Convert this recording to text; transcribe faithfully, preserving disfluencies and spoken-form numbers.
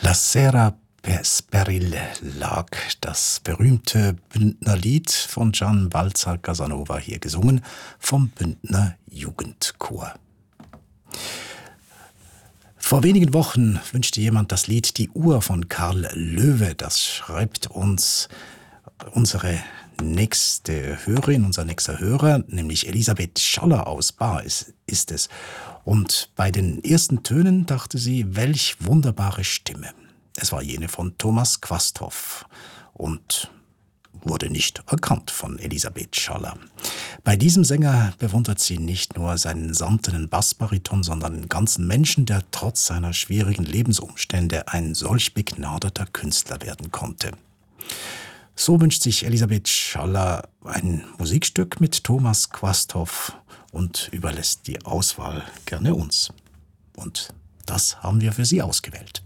La Sera Speril lag, das berühmte Bündnerlied von Gian Balzer Casanova, hier gesungen vom Bündner Jugendchor. Vor wenigen Wochen wünschte jemand das Lied Die Uhr von Karl Löwe. Das schreibt uns unsere nächste Hörerin, unser nächster Hörer, nämlich Elisabeth Schaller aus Baar ist, ist es. Und bei den ersten Tönen dachte sie, welch wunderbare Stimme. Es war jene von Thomas Quasthoff und wurde nicht erkannt von Elisabeth Schaller. Bei diesem Sänger bewundert sie nicht nur seinen samtenen Bassbariton, sondern den ganzen Menschen, der trotz seiner schwierigen Lebensumstände ein solch begnadeter Künstler werden konnte. So wünscht sich Elisabeth Schaller ein Musikstück mit Thomas Quasthoff und überlässt die Auswahl gerne uns. Und das haben wir für Sie ausgewählt.